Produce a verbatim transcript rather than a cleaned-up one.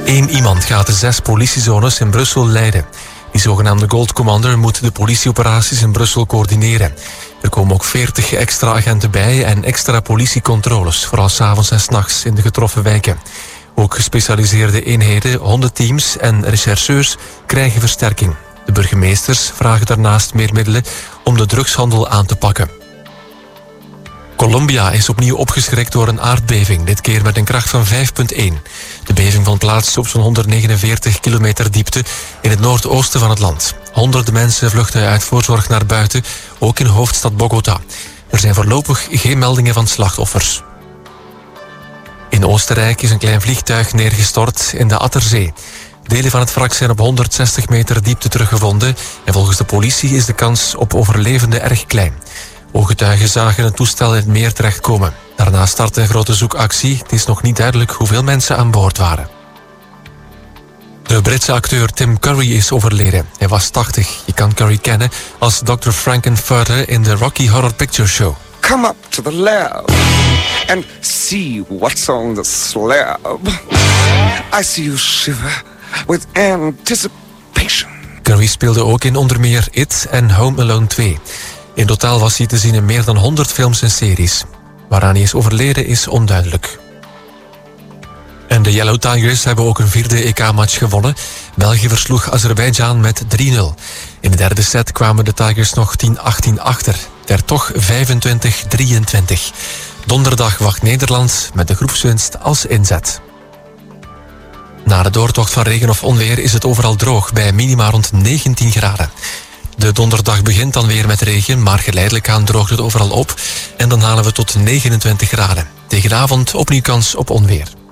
Eén iemand gaat de zes politiezones in Brussel leiden. Die zogenaamde Gold Commander moet de politieoperaties in Brussel coördineren. Er komen ook veertig extra agenten bij en extra politiecontroles, vooral 's avonds en 's nachts in de getroffen wijken. Ook gespecialiseerde eenheden, hondenteams en rechercheurs krijgen versterking. De burgemeesters vragen daarnaast meer middelen om de drugshandel aan te pakken. Colombia is opnieuw opgeschrikt door een aardbeving, dit keer met een kracht van vijf komma één. De beving vond plaats op zo'n honderdnegenenveertig kilometer diepte in het noordoosten van het land. Honderden mensen vluchten uit voorzorg naar buiten, ook in hoofdstad Bogota. Er zijn voorlopig geen meldingen van slachtoffers. In Oostenrijk is een klein vliegtuig neergestort in de Atterzee. Delen van het wrak zijn op honderdzestig meter diepte teruggevonden en volgens de politie is de kans op overlevenden erg klein. Ooggetuigen zagen het toestel in het meer terechtkomen. Daarna startte een grote zoekactie. Het is nog niet duidelijk hoeveel mensen aan boord waren. De Britse acteur Tim Curry is overleden. Hij was tachtig. Je kan Curry kennen als dokter Frankenfurter in de Rocky Horror Picture Show. Come up to the lab and see what's on the slab. I see you shiver with anticipation. Curry speelde ook in onder meer It en Home Alone twee. In totaal was hij te zien in meer dan honderd films en series. Waaraan hij is overleden is onduidelijk. En de Yellow Tigers hebben ook een vierde E K-match gewonnen. België versloeg Azerbeidzjan met drie nul. In de derde set kwamen de Tigers nog tien achttien achter. Het werd toch vijfentwintig drieëntwintig. Donderdag wacht Nederland met de groepswinst als inzet. Na de doortocht van regen of onweer is het overal droog bij minima rond negentien graden. De donderdag begint dan weer met regen, maar geleidelijk aan droogt het overal op. En dan halen we tot negenentwintig graden. Tegen de avond opnieuw kans op onweer.